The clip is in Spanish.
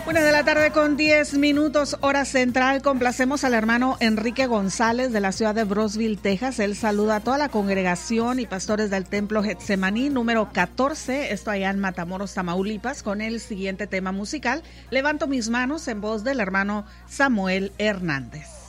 1:10 p.m, hora central. Complacemos al hermano Enrique González de la ciudad de Brosville, Texas. Él saluda a toda la congregación y pastores del templo Getsemaní número 14, esto allá en Matamoros, Tamaulipas, con el siguiente tema musical: Levanto mis manos, en voz del hermano Samuel Hernández.